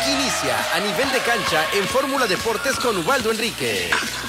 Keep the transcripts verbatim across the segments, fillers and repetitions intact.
Inicia A Nivel de Cancha en Fórmula Deportes con Ubaldo Enríquez.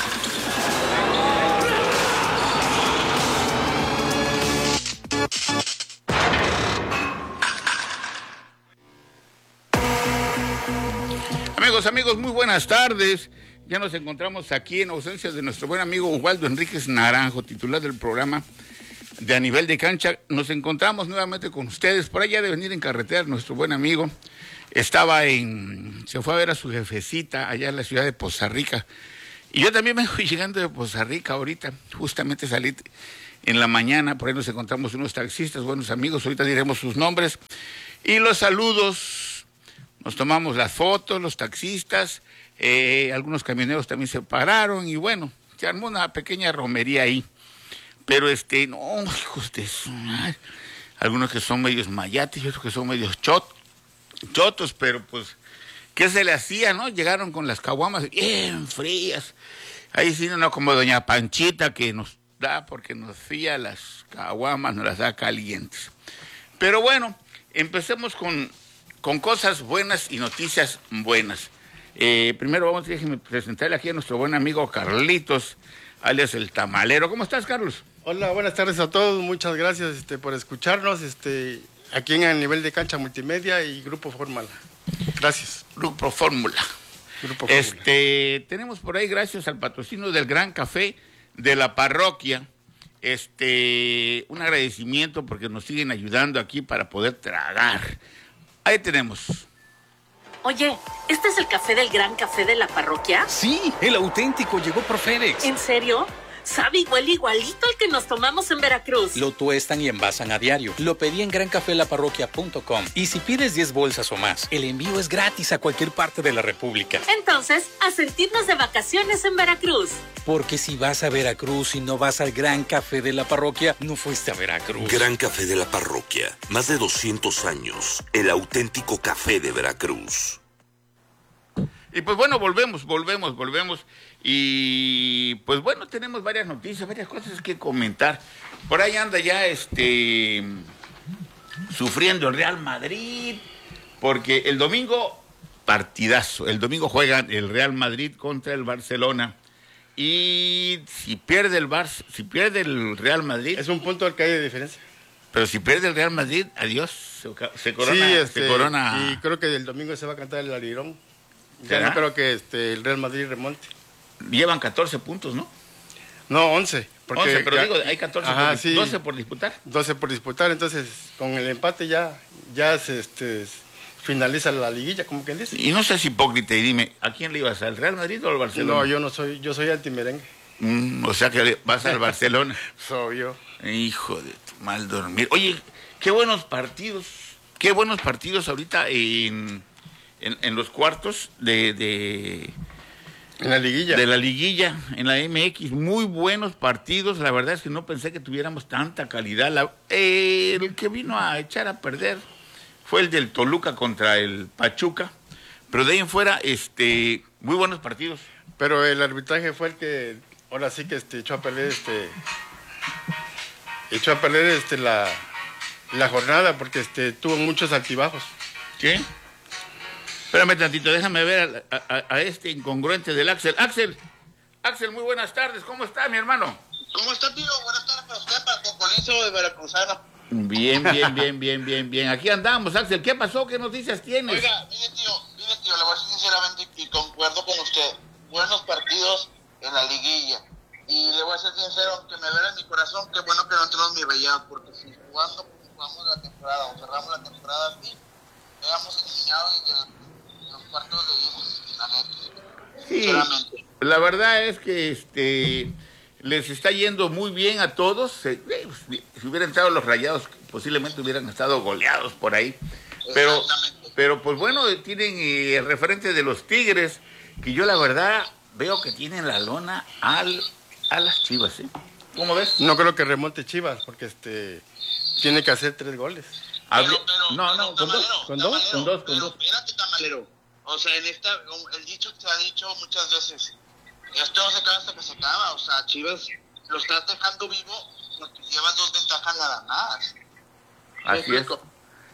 Amigos, amigos, muy buenas tardes. Ya nos encontramos aquí en ausencia de nuestro buen amigo Ubaldo Enríquez Naranjo, titular del programa de A Nivel de Cancha. Nos encontramos nuevamente con ustedes. Por allá de venir en carretera, nuestro buen amigo estaba en... se fue a ver a su jefecita allá en la ciudad de Poza Rica. Y yo también vengo llegando de Poza Rica ahorita. Justamente salí en la mañana, por ahí nos encontramos unos taxistas, buenos amigos. Ahorita diremos sus nombres. Y los saludos, nos tomamos las fotos, los taxistas... Eh, algunos camioneros también se pararon y bueno, se armó una pequeña romería ahí. Pero este, no, hijos de su madre. Algunos que son medios mayates y otros que son medios chot, chotos, pero pues, ¿qué se le hacía, no? Llegaron con las caguamas bien frías. Ahí sí, no como doña Panchita que nos da, porque nos fía las caguamas, nos las da calientes. Pero bueno, empecemos con, con cosas buenas y noticias buenas. Eh, primero vamos a presentarle aquí a nuestro buen amigo Carlitos, alias el Tamalero. ¿Cómo estás, Carlos? Hola, buenas tardes a todos. Muchas gracias este, por escucharnos este, aquí en El Nivel de Cancha Multimedia y Grupo Fórmula. Gracias. Grupo Fórmula. Grupo Fórmula. Este, tenemos por ahí, gracias al patrocinio del Gran Café de la parroquia, este, un agradecimiento porque nos siguen ayudando aquí para poder tragar. Ahí tenemos. Oye, ¿este es el café del Gran Café de la parroquia? Sí, el auténtico llegó por FedEx. ¿En serio? Sabe igual igualito al que nos tomamos en Veracruz. Lo tuestan y envasan a diario. Lo pedí en gran café la parroquia punto com. Y si pides diez bolsas o más, el envío es gratis a cualquier parte de la República. Entonces, a sentirnos de vacaciones en Veracruz. Porque si vas a Veracruz y no vas al Gran Café de la parroquia, no fuiste a Veracruz. Gran Café de la parroquia. Más de doscientos años. El auténtico café de Veracruz. Y pues bueno, volvemos, volvemos, volvemos. Y pues bueno, tenemos varias noticias, varias cosas que comentar. Por ahí anda ya este sufriendo el Real Madrid, porque el domingo, partidazo. El domingo juegan el Real Madrid contra el Barcelona. Y si pierde el Bar, si pierde el Real Madrid. Es un punto al que hay de diferencia. Pero si pierde el Real Madrid, adiós, se, se corona. Sí, este, se corona. y creo que el domingo se va a cantar el alirón. Ya ¿Será? no creo que este, el Real Madrid remonte. Llevan catorce puntos, ¿no? No, once. Porque once, pero ya, digo, hay catorce, ajá, por, sí, doce por disputar. doce por disputar, entonces con el empate ya, ya se este, finaliza la liguilla, como quien dice. Y no seas hipócrita y dime, ¿a quién le ibas? ¿Al Real Madrid o al Barcelona? No, yo no soy, yo soy antimerengue. Mm, o sea que le vas al Barcelona. Soy yo. Hijo de tu mal dormir. Oye, qué buenos partidos, qué buenos partidos ahorita en... En, en los cuartos de, de en la liguilla de la liguilla en la M X, muy buenos partidos. La verdad es que no pensé que tuviéramos tanta calidad. La, eh, el que vino a echar a perder fue el del Toluca contra el Pachuca, pero de ahí en fuera este muy buenos partidos. Pero el arbitraje fue el que ahora sí que este echó a perder este echó a perder este la la jornada porque este tuvo muchos altibajos. ¿Qué? Espérame tantito, déjame ver a, a, a este incongruente del Axel. Axel, Axel, muy buenas tardes. ¿Cómo está, mi hermano? ¿Cómo está, tío? Buenas tardes para usted, para Cocolizo de Veracruzana. Bien, bien, bien, bien, bien, bien. Aquí andamos, Axel. ¿Qué pasó? ¿Qué noticias tienes? Oiga, mire, tío, mire, tío, le voy a decir sinceramente y concuerdo con usted. Buenos partidos en la liguilla. Y le voy a ser sincero, aunque me duele en mi corazón, qué bueno que no entramos mi Rayados, porque si jugando, jugamos la temporada o cerramos la temporada así, quedamos eliminados y que los cuartos de ida, la neta. Sí, sinceramente. La verdad es que este les está yendo muy bien a todos. Eh, si hubieran entrado los Rayados, posiblemente hubieran estado goleados por ahí. Pero, pero pues bueno, tienen eh, el referente de los Tigres, que yo la verdad veo que tienen la lona al, a las Chivas, ¿eh? ¿Cómo ves? No creo que remonte Chivas, porque este tiene que hacer tres goles. Hable... Pero, pero, no, pero, no, con tamalero, dos, con tamalero, dos, con dos, con pero, dos. Espérate, tamalero. O sea, en esta, el dicho que se ha dicho muchas veces, esto no se acaba hasta que se acaba. O sea, Chivas lo estás dejando vivo porque llevas dos ventajas nada más. Así es.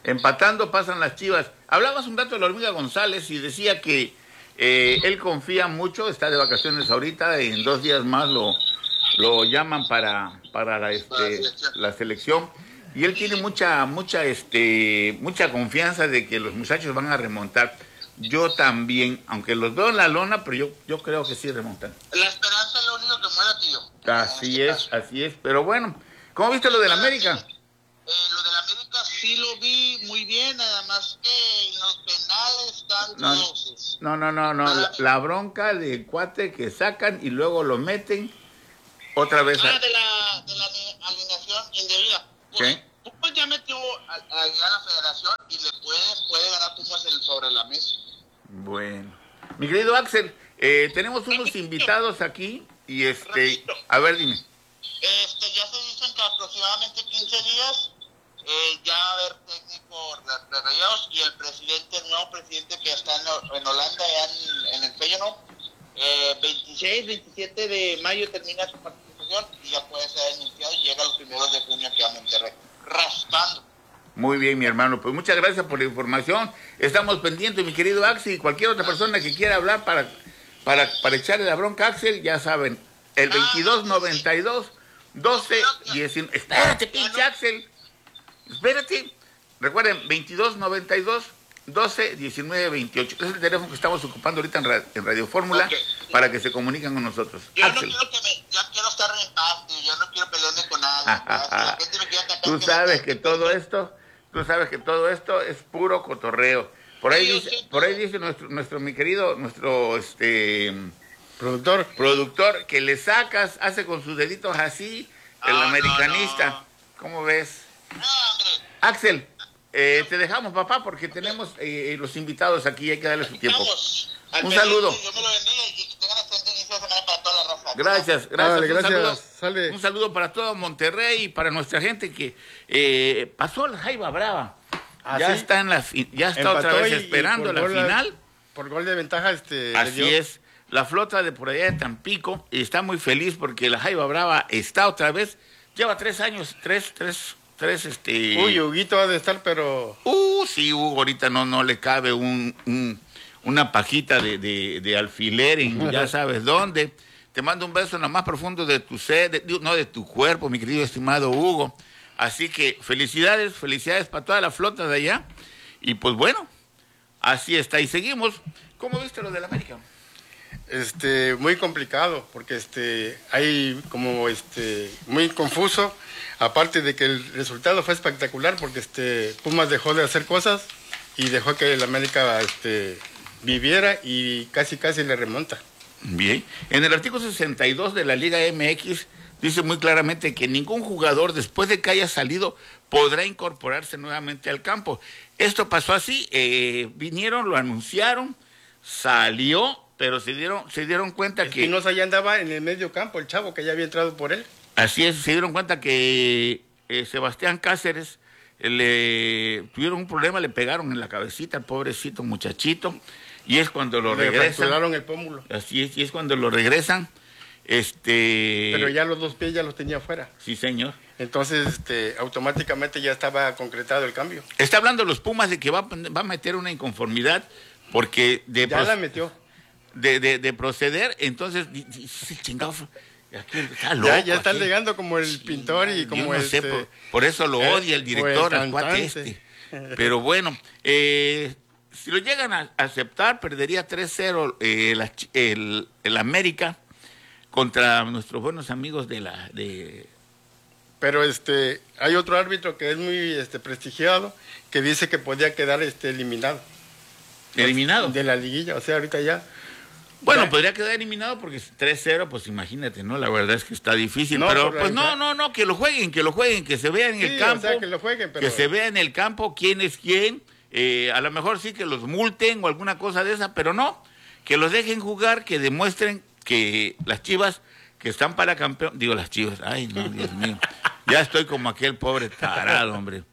Empatando pasan las Chivas. Hablabas un rato de la Hormiga González y decía que eh, él confía mucho, está de vacaciones ahorita, en dos días más lo, lo llaman para, para la, este, la selección. Y él tiene mucha, mucha, este, mucha confianza de que los muchachos van a remontar. Yo también, aunque los veo en la lona, pero yo, yo creo que sí remontan. La esperanza es lo único que muere, tío. Así es, así es. Pero bueno, ¿cómo viste lo del América? Eh, lo del América sí lo vi muy bien, nada más que en los penales están No, todos. no, no, no, no. La, la bronca del cuate que sacan y luego lo meten otra vez. Ah, A... de la, de la alineación indebida. Pues, ¿Qué? Pumas ya metió a, a, a la federación y le puede, puede ganar Pumas el, sobre la mesa. Bueno. Mi querido Axel, eh, tenemos unos invitados aquí y este... A ver, dime. Este, ya se dicen que aproximadamente quince días eh, ya va a haber técnico de Rayados y el presidente, el nuevo presidente que está en, en Holanda, ya en, en el Feyenoord, eh, veintiséis, veintisiete de mayo termina su participación y ya puede ser anunciado y llega los primeros de junio aquí a Monterrey, raspando. Muy bien, mi hermano. Pues muchas gracias por la información. Estamos pendientes, mi querido Axel, y cualquier otra persona que quiera hablar para, para, para echarle la bronca a Axel, ya saben, el veintidós noventa y dos doce diecinueve. Espérate, pinche Axel. Espérate. Recuerden, veintidós noventa y dos doce diecinueve veintiocho. Es el teléfono que estamos ocupando ahorita en, ra en Radio Fórmula okay. para que se comuniquen con nosotros. Yo Axel. no quiero que me, yo quiero estar en paz, tío. Yo no quiero pelearme con nadie. Tú sabes que todo esto, tú sabes que todo esto es puro cotorreo. Por ahí dice, por ahí dice nuestro, nuestro mi querido, nuestro este productor, productor que le sacas, hace con sus deditos así, el ah, americanista. No, no. ¿Cómo ves? No, hombre. Axel, eh, te dejamos, papá, porque tenemos eh, los invitados aquí, hay que darle su tiempo. Vamos, un saludo. Yo me lo bendiga y que tengan excelente inicio de semana para toda la raza. Gracias, gracias. Dale, un, gracias. Saludo, Sale. un saludo para todo Monterrey y para nuestra gente que eh, pasó la Jaiba Brava. ¿Ah, ya sí? está en la ya está Empató otra vez y, esperando y la final. De, por gol de ventaja este Así le dio. es. La flota de por allá de Tampico está muy feliz porque la Jaiba Brava está otra vez. Lleva tres años, tres, tres, tres, este... Uy, Huguito ha de estar, pero... Uh, sí, Hugo, ahorita no, no le cabe un, un, una pajita de, de, de alfiler en ya sabes dónde. Te mando un beso en lo más profundo de tu ser, de, no de tu cuerpo, mi querido estimado Hugo. Así que felicidades, felicidades para toda la flota de allá. Y pues bueno, así está. Y seguimos. ¿Cómo viste lo del América? Este, muy complicado, porque este, hay como este, muy confuso, aparte de que el resultado fue espectacular, porque este, Pumas dejó de hacer cosas y dejó que el América este, viviera y casi casi le remonta. Bien, en el artículo sesenta y dos de la Liga M X dice muy claramente que ningún jugador después de que haya salido podrá incorporarse nuevamente al campo. Esto pasó así, eh, vinieron, lo anunciaron, salió, pero se dieron, se dieron cuenta que... Espinosa ya andaba en el medio campo, el chavo que ya había entrado por él. Así es, se dieron cuenta que eh, Sebastián Cáceres eh, le tuvieron un problema, le pegaron en la cabecita al pobrecito muchachito, y es cuando lo Le regresan. fracturaron el pómulo. Así es, y es cuando lo regresan. Este... Pero ya los dos pies ya los tenía afuera. Sí, señor. Entonces, este, automáticamente ya estaba concretado el cambio. Está hablando los Pumas de que va, va a meter una inconformidad porque de... Ya la metió. De, de, de proceder, entonces, ese chingado, aquí está loco, ya, ya están aquí. llegando como el pintor y como Yo no este, sé, por, por eso lo odia el director, el cuate este. Pero bueno, eh, si lo llegan a aceptar, perdería tres cero eh, la, el, el América contra nuestros buenos amigos de la... de Pero este, hay otro árbitro que es muy este, prestigiado, que dice que podía quedar este, eliminado. ¿Eliminado? De la liguilla, o sea, ahorita ya... Bueno, ya. podría quedar eliminado porque tres cero, pues imagínate, ¿no? La verdad es que está difícil, No, pero por pues la- no, no, no, que lo jueguen, que lo jueguen, que se vea en Sí, el campo. o sea, que lo jueguen, pero... Que se vea en el campo quién es quién, eh, a lo mejor sí que los multen o alguna cosa de esa, pero no, que los dejen jugar, que demuestren que las Chivas que están para campeón, digo las Chivas, ay no, Dios mío, ya estoy como aquel pobre tarado, hombre.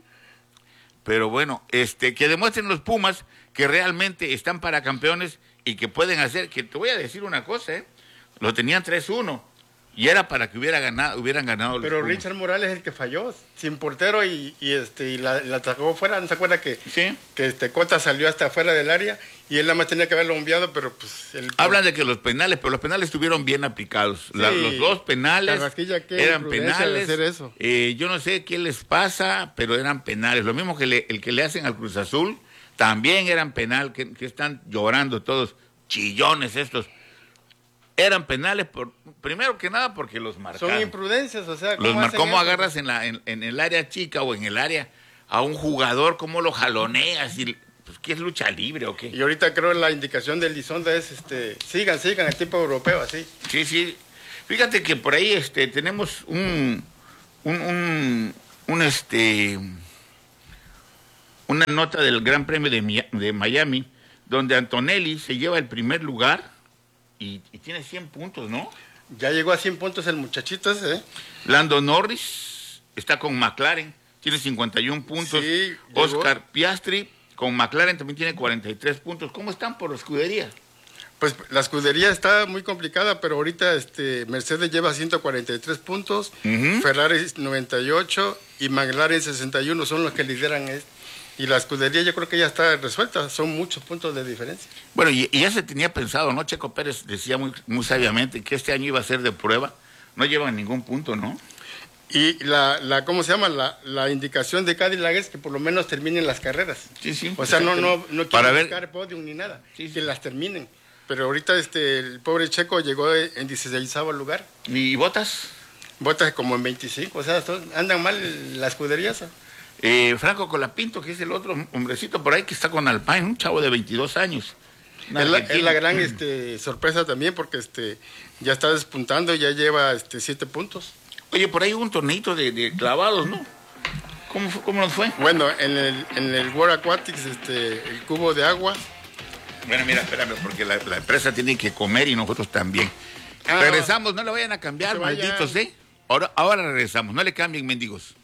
Pero bueno, este, que demuestren los Pumas que realmente están para campeones y que pueden hacer, que te voy a decir una cosa, ¿eh? Lo tenían tres uno, Y era para que hubiera ganado, hubieran ganado. Pero los Richard Morales es el que falló, sin portero y, y este y la, la sacó fuera. ¿No se acuerda que, sí. que este Cota salió hasta afuera del área y él nada más tenía que haberlo enviado, pero pues... El... Hablan de que los penales, pero los penales estuvieron bien aplicados. Sí. La, los dos penales eran penales. Hacer eso. Eh, yo no sé qué les pasa, pero eran penales. Lo mismo que le, el que le hacen al Cruz Azul, también eran penal, que, que están llorando todos, chillones estos. Eran penales, por primero que nada porque los marcaron. Son imprudencias, o sea, ¿cómo, los mar, ¿cómo agarras en, la, en, en el área chica o en el área a un jugador? ¿Cómo lo jaloneas? Y, pues, ¿qué es lucha libre o qué? Y ahorita creo la indicación del Lisonda es, este, sigan, sigan, el tipo europeo, así. Sí, sí. Fíjate que por ahí este, tenemos un, un, un, un este, una nota del Gran Premio de, de Miami, donde Antonelli se lleva el primer lugar. Y, y tiene cien puntos, ¿no? Ya llegó a cien puntos el muchachito ese, ¿eh? Lando Norris está con McLaren, tiene cincuenta y un puntos. Sí, Oscar Piastri con McLaren también tiene cuarenta y tres puntos. ¿Cómo están por la escudería? Pues la escudería está muy complicada, pero ahorita este Mercedes lleva ciento cuarenta y tres puntos, uh-huh. Ferrari noventa y ocho y McLaren sesenta y uno son los que lideran esto. Y la escudería yo creo que ya está resuelta, son muchos puntos de diferencia. Bueno, y, y ya se tenía pensado, ¿no? Checo Pérez decía muy, muy sabiamente que este año iba a ser de prueba, no llevan ningún punto, ¿no? Y la, la ¿cómo se llama? La, la indicación de Cadillac es que por lo menos terminen las carreras. Sí, sí. O sea, no, no, no quieren buscar ver... podium ni nada, sí, sí. que las terminen. Pero ahorita este el pobre Checo llegó en dieciseisavo lugar. ¿Y Bottas? Bottas como en veinticinco, o sea, son, andan mal las escuderías. Eh, Franco Colapinto, que es el otro hombrecito por ahí que está con Alpine, un chavo de veintidós años. Es la, es la gran este, sorpresa también porque este ya está despuntando, ya lleva este siete puntos. Oye, por ahí hubo un torneito de, de clavados, ¿no? ¿Cómo, fue, ¿Cómo nos fue? Bueno, en el, en el World Aquatics, este, el cubo de agua. Bueno, mira, espérame, porque la, la empresa tiene que comer y nosotros también. Ah, regresamos, no le vayan a cambiar, malditos, ¿eh? Ahora, ahora regresamos, no le cambien, mendigos.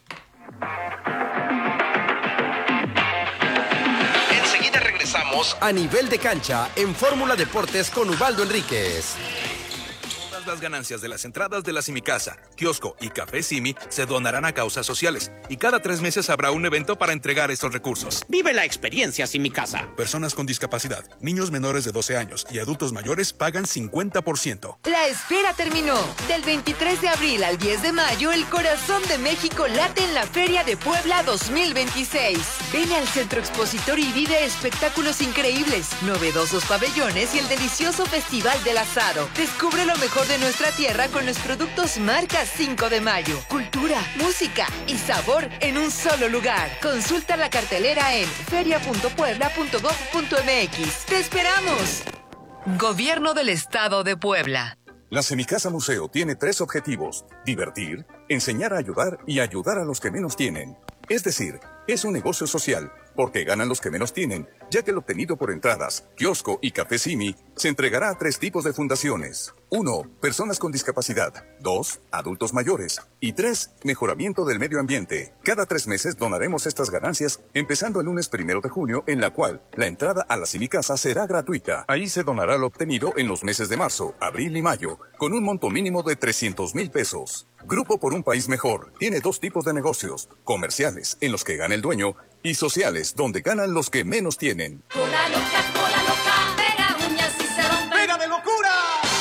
Enseguida regresamos a Nivel de Cancha en Fórmula Deportes con Ubaldo Enríquez. Las ganancias de las entradas de la Simicasa, Kiosco y Café Simi se donarán a causas sociales y cada tres meses habrá un evento para entregar estos recursos. Vive la experiencia Simicasa. Personas con discapacidad, niños menores de doce años y adultos mayores pagan cincuenta por ciento. La espera terminó. Del veintitrés de abril al diez de mayo, el corazón de México late en la Feria de Puebla dos mil veintiséis. Ven al Centro Expositor y vive espectáculos increíbles, novedosos pabellones y el delicioso Festival del Asado. Descubre lo mejor de nuestra tierra con los productos marca cinco de mayo. Cultura, música y sabor en un solo lugar. Consulta la cartelera en feria punto puebla punto gob punto m x. ¡Te esperamos! Gobierno del Estado de Puebla. La Semicasa Museo tiene tres objetivos: divertir, enseñar a ayudar y ayudar a los que menos tienen. Es decir, es un negocio social, porque ganan los que menos tienen, ya que el obtenido por entradas, kiosco y café Simi se entregará a tres tipos de fundaciones. Uno, personas con discapacidad. Dos, adultos mayores. Y tres, mejoramiento del medio ambiente. Cada tres meses donaremos estas ganancias, empezando el lunes primero de junio, en la cual la entrada a la Semicasa será gratuita. Ahí se donará lo obtenido en los meses de marzo, abril y mayo, con un monto mínimo de trescientos mil pesos. Grupo por un País Mejor tiene dos tipos de negocios: comerciales, en los que gana el dueño, y sociales, donde ganan los que menos tienen. Cola loca, cola loca, pega uñas y se rompe. ¡Pega de locura!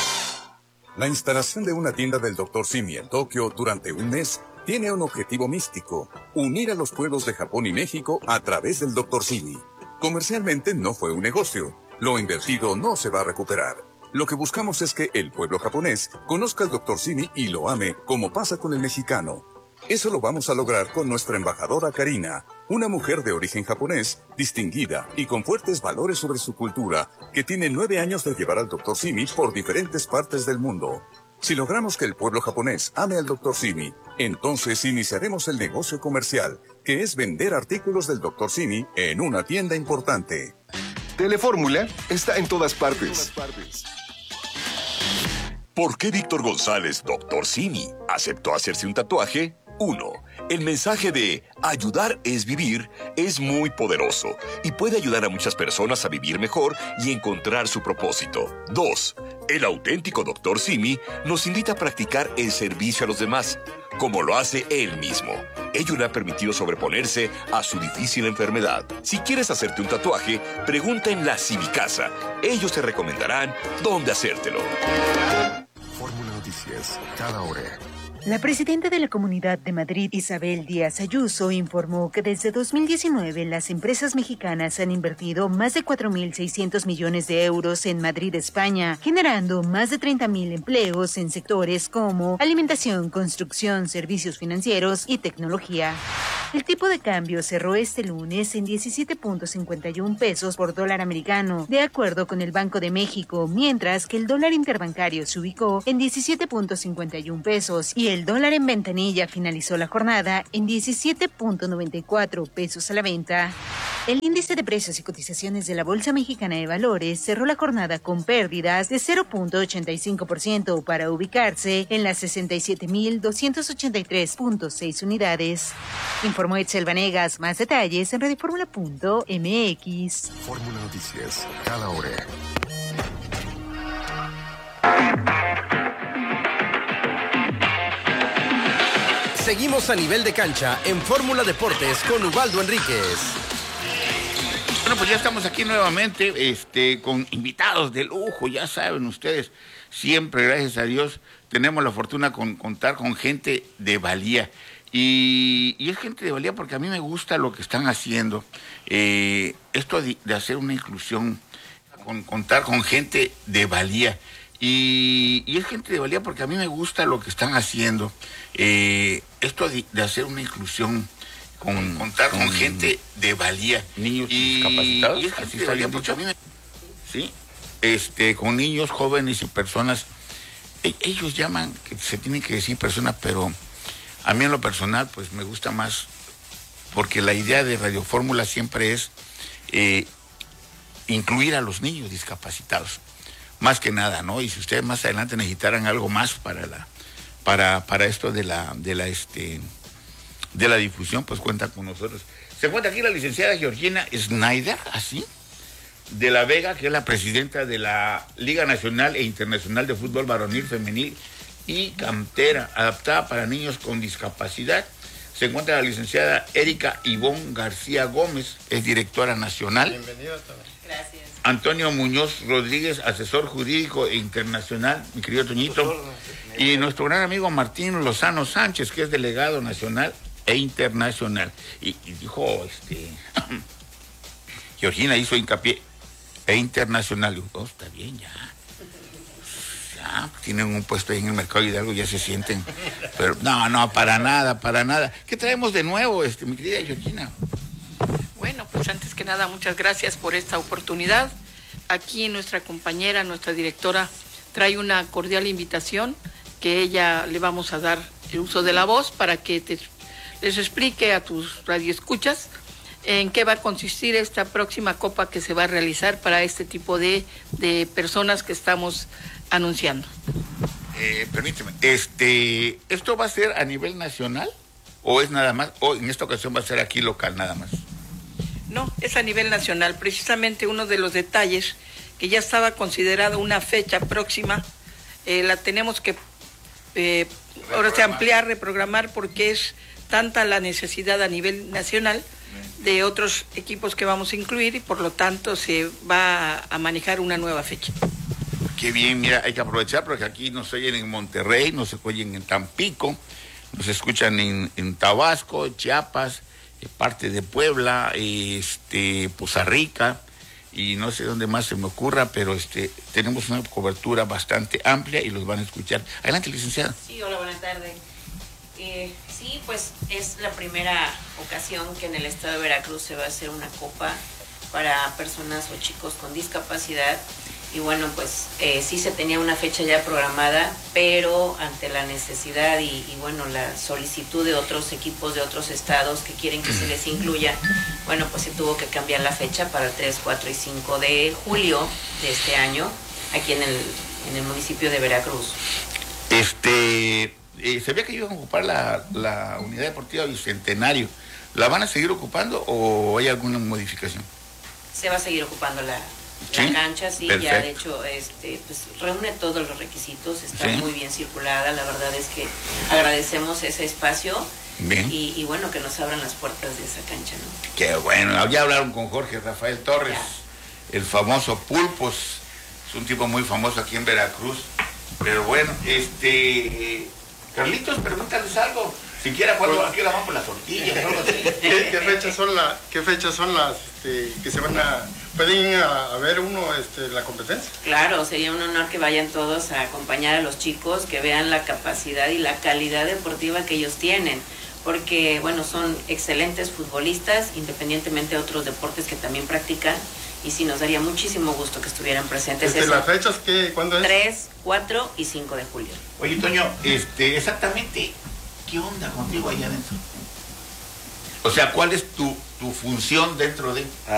La instalación de una tienda del doctor Simi en Tokio durante un mes tiene un objetivo místico: unir a los pueblos de Japón y México a través del doctor Simi. Comercialmente no fue un negocio. Lo invertido no se va a recuperar. Lo que buscamos es que el pueblo japonés conozca al doctor Simi y lo ame, como pasa con el mexicano. Eso lo vamos a lograr con nuestra embajadora Karina, una mujer de origen japonés, distinguida y con fuertes valores sobre su cultura, que tiene nueve años de llevar al doctor Simi por diferentes partes del mundo. Si logramos que el pueblo japonés ame al doctor Simi, entonces iniciaremos el negocio comercial, que es vender artículos del doctor Simi en una tienda importante. Telefórmula está en todas partes. ¿Por qué Víctor González, doctor Simi, aceptó hacerse un tatuaje? uno. El mensaje de ayudar es vivir es muy poderoso y puede ayudar a muchas personas a vivir mejor y encontrar su propósito. dos. El auténtico doctor Simi nos invita a practicar el servicio a los demás, como lo hace él mismo. Ello le ha permitido sobreponerse a su difícil enfermedad. Si quieres hacerte un tatuaje, pregunta en la Simicasa. Ellos te recomendarán dónde hacértelo. Fórmula Noticias, cada hora. La presidenta de la Comunidad de Madrid, Isabel Díaz Ayuso, informó que desde dos mil diecinueve las empresas mexicanas han invertido más de cuatro mil seiscientos millones de euros en Madrid, España, generando más de treinta mil empleos en sectores como alimentación, construcción, servicios financieros y tecnología. El tipo de cambio cerró este lunes en diecisiete punto cincuenta y uno pesos por dólar americano, de acuerdo con el Banco de México, mientras que el dólar interbancario se ubicó en diecisiete punto cincuenta y uno pesos y el dólar en ventanilla finalizó la jornada en diecisiete punto noventa y cuatro pesos a la venta. El índice de precios y cotizaciones de la Bolsa Mexicana de Valores cerró la jornada con pérdidas de cero punto ochenta y cinco por ciento para ubicarse en las sesenta y siete mil doscientos ochenta y tres punto seis unidades. Informó Etzel Vanegas. Más detalles en radioformula punto m x. Fórmula Noticias, cada hora. Seguimos a nivel de cancha en Fórmula Deportes con Ubaldo Enríquez. Bueno, pues ya estamos aquí nuevamente este, con invitados de lujo, ya saben ustedes, siempre, gracias a Dios, tenemos la fortuna de contar con gente de valía. Y, y es gente de valía porque a mí me gusta lo que están haciendo. Eh, esto de, de hacer una inclusión, con, contar con gente de valía. Y, y es gente de valía porque a mí me gusta lo que están haciendo. Eh, esto de, de hacer una inclusión, con, contar con, con gente de valía. Niños y, discapacitados. Y es gente de valía porque a mí me... Sí, este, con niños, jóvenes y personas. E, ellos llaman, que se tiene que decir personas, pero a mí en lo personal pues me gusta más porque la idea de Radio Fórmula siempre es eh, incluir a los niños discapacitados. Más que nada, ¿no? Y si ustedes más adelante necesitaran algo más para la, para, para esto de la, de la, este, de la difusión, pues cuenta con nosotros. Se encuentra aquí la licenciada Georgina Snyder, así, de la Vega, que es la presidenta de la Liga Nacional e Internacional de Fútbol Varonil, Femenil y Cantera, adaptada para niños con discapacidad. Se encuentra la licenciada Erika Ivonne García Gómez, es directora nacional. Bienvenida también. Gracias. Antonio Muñoz Rodríguez, asesor jurídico e internacional, mi querido Toñito. Y nuestro gran amigo Martín Lozano Sánchez, que es delegado nacional e internacional. Y, y dijo, este, Georgina hizo hincapié, e internacional. Dijo, oh, está bien, ya. Ya, tienen un puesto ahí en el mercado Hidalgo, ya se sienten. Pero no, no, para nada, para nada. ¿Qué traemos de nuevo, este, mi querida Georgina? Bueno, pues antes que nada, muchas gracias por esta oportunidad. Aquí nuestra compañera, nuestra directora, trae una cordial invitación que ella le vamos a dar el uso de la voz para que te, les explique a tus radioescuchas en qué va a consistir esta próxima copa que se va a realizar para este tipo de, de personas que estamos anunciando. Eh, permíteme, este, ¿esto va a ser a nivel nacional o es nada más, o en esta ocasión va a ser aquí local nada más? No, es a nivel nacional. Precisamente uno de los detalles que ya estaba considerado una fecha próxima, eh, la tenemos que eh, ahora se ampliar, reprogramar, porque es tanta la necesidad a nivel nacional de otros equipos que vamos a incluir y por lo tanto se va a manejar una nueva fecha. Qué bien, mira, hay que aprovechar porque aquí nos oyen en Monterrey, nos oyen en Tampico, nos escuchan en, en Tabasco, Chiapas, parte de Puebla, este, Poza Rica y no sé dónde más se me ocurra, pero este, tenemos una cobertura bastante amplia y los van a escuchar. Adelante, licenciada. Sí, hola, buenas tardes. Eh, sí, pues es la primera ocasión que en el estado de Veracruz se va a hacer una copa para personas o chicos con discapacidad. Y bueno, pues eh, sí se tenía una fecha ya programada, pero ante la necesidad y, y bueno, la solicitud de otros equipos de otros estados que quieren que se les incluya, bueno, pues se tuvo que cambiar la fecha para el tres, cuatro y cinco de julio de este año, aquí en el, en el municipio de Veracruz. Este, eh, sabía que iban a ocupar la, la unidad deportiva Bicentenario. ¿La van a seguir ocupando o hay alguna modificación? Se va a seguir ocupando la... La ¿Sí? cancha, sí, Perfecto. ya de hecho este, pues, reúne todos los requisitos, está Sí. muy bien circulada, la verdad es que agradecemos ese espacio Bien. y, y bueno, que nos abran las puertas de esa cancha, ¿no? Qué bueno, ya hablaron con Jorge Rafael Torres, el famoso Pulpos, es un tipo muy famoso aquí en Veracruz, pero bueno, este, Carlitos, pregúntales algo, siquiera cuándo, aquí la van por las tortillas, algo así. ¿Qué, qué fechas son las, qué fechas son las este, que se van a, pueden ir a, a ver uno este, la competencia? Claro, sería un honor que vayan todos a acompañar a los chicos, que vean la capacidad y la calidad deportiva que ellos tienen, porque bueno, son excelentes futbolistas, independientemente de otros deportes que también practican, y sí, nos daría muchísimo gusto que estuvieran presentes. Este, Eso. ¿Las fechas qué, cuándo es? tres, cuatro y cinco de julio. Oye, Toño, este, exactamente, ¿qué onda contigo allá adentro? O sea, ¿cuál es tu, tu función dentro de...?